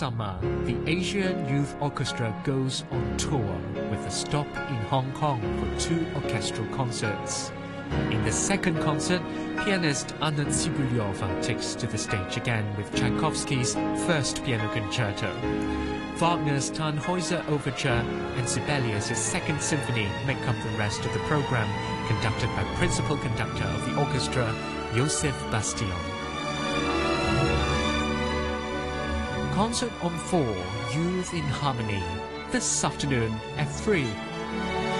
summer, the Asian Youth Orchestra goes on tour with a stop in Hong Kong for 2 orchestral concerts. In the second concert, pianist Anna Tsibulyova takes to the stage again with Tchaikovsky's first piano concerto. Wagner's Tannhäuser Overture and Sibelius' Second Symphony make up the rest of the program, conducted by principal conductor of the orchestra, Joseph Bastion. Concert on 4, Youth in Harmony, this afternoon at 3.